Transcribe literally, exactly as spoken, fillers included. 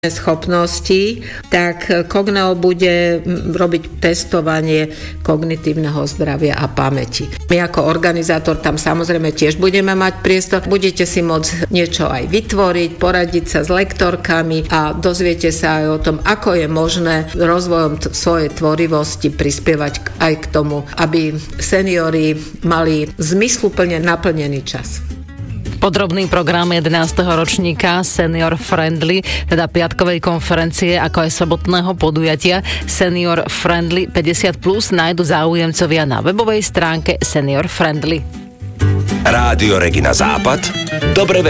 schopnosti, tak Cogneo bude robiť testovanie kognitívneho zdravia a pamäti. My ako organizátor tam samozrejme tiež budeme mať priestor. Budete si môcť niečo aj vytvoriť, poradiť sa s lektorkami a dozviete sa aj o tom, ako je možné rozvojom t- svojej tvorivosti prispievať aj k tomu, aby seniori mali zmysluplne naplnený čas. Podrobný program jedenásteho ročníka Senior Friendly, teda piatkovej konferencie, ako aj sobotného podujatia Senior Friendly päťdesiat plus nájdu záujemcovia na webovej stránke Senior Friendly. Rádio Regina Západ. Dobre